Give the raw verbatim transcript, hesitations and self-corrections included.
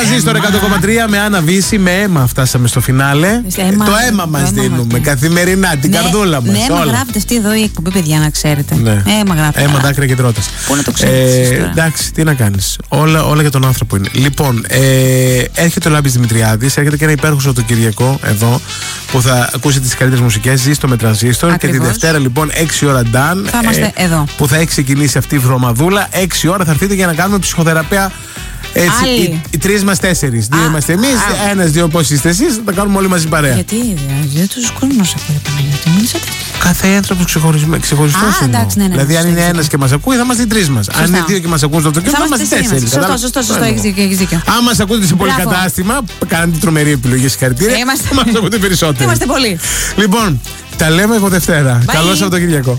Τρανζίστορ εκατό κόμμα τρία με Άννα Βύση, με αίμα φτάσαμε στο φινάλε. Αίμα, το αίμα μας δίνουμε καθημερινά, την ναι, καρδούλα μας. Ναι, αίμα γράφεται αυτή εδώ η εκπομπή, παιδιά, να ξέρετε. Ναι. Αίμα γράφεται. Αίμα, δάκρυα και τρώτας. Πού να το ξέρεις. Ε, εντάξει, τι να κάνεις. Όλα, όλα για τον άνθρωπο είναι. Λοιπόν, ε, έρχεται ο Λάμπης Δημητριάδης, έρχεται και ένα υπέροχο Σαββατοκυριακό εδώ που θα ακούσει τις καλύτερες μουσικές. Ζήστο με Τρανζίστορ. Και τη Δευτέρα λοιπόν έξι ώρα Νταν. Θα είμαστε ε, εδώ. Που θα έχει ξεκινήσει αυτή η βρωμαδούλα. έξι ώρα θα έρθετε για να κάνουμε ψυχοθεραπεία. Έτσι, οι, οι τρεις μας τέσσερις. Δύο είμαστε εμείς, ένας, δύο πώς είστε εσείς. Θα τα κάνουμε όλοι μαζί παρέα. Γιατί δεν τους κόσμος ακούει, Παναγιώτη, μίλησατε. Κάθε άνθρωπο ξεχωριστός είναι. Ναι, ναι, δηλαδή, αν είναι ένας και μας ακούει, θα είμαστε οι τρεις μας. Αν είναι δύο και μας ακούν στο αυτοκίνητο, θα είμαστε τέσσερις. Σωστό, σωστό, σωστό, έχεις δίκιο. Αν μας ακούτε σε πολυκατάστημα, κάνετε τρομερή επιλογή, συγχαρητήρια. Μας ακούτε περισσότερο. Είμαστε πολλοί. Λοιπόν, τα λέμε από Δευτέρα. Καλό Σαββατοκύριακο.